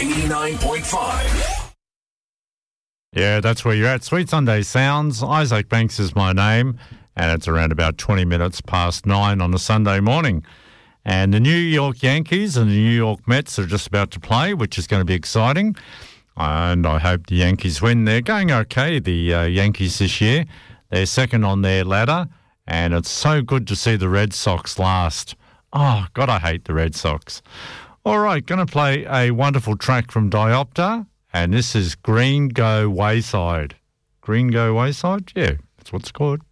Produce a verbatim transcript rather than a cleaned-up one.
eighty-nine point five. Yeah, that's where you're at. Sweet Sunday Sounds. Isaac Banks is my name, and it's around about twenty minutes past nine on a Sunday morning. And the New York Yankees and the New York Mets are just about to play, which is going to be exciting. And I hope the Yankees win. They're going okay, the uh, Yankees this year. They're second on their ladder, and it's so good to see the Red Sox last. Oh, God, I hate the Red Sox. All right, going to play a wonderful track from Diopter, and this is Green Go Wayside. Green Go Wayside? Yeah, that's what it's called.